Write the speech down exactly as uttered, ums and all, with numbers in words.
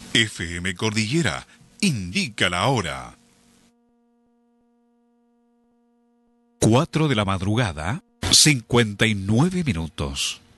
F M Cordillera indica la hora. Cuatro de la madrugada, cincuenta y nueve minutos.